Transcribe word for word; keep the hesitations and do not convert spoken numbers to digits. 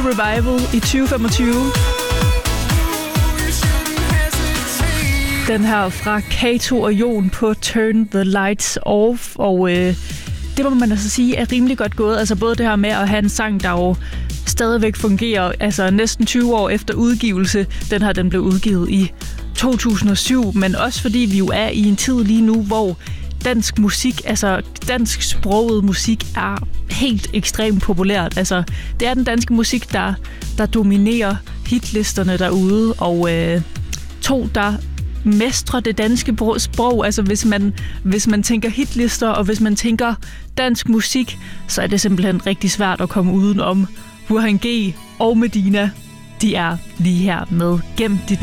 Revival i tyve femogtyve. Den her fra Kato og Jon på Turn the Lights Off, og øh, det må man altså sige er rimelig godt gået. Altså både det her med at have en sang, der jo stadigvæk fungerer, altså næsten tyve år efter udgivelse. Den her, den blev udgivet i to tusind og syv, men også fordi vi jo er i en tid lige nu, hvor dansk musik, altså dansk sproget musik er helt ekstremt populært. Altså det er den danske musik, der, der dominerer hitlisterne derude, og øh, to, der mestre det danske sprog. Altså hvis man, hvis man tænker hitlister, og hvis man tænker dansk musik, så er det simpelthen rigtig svært at komme udenom. Burhan G og Medina, de er lige her med Gem dit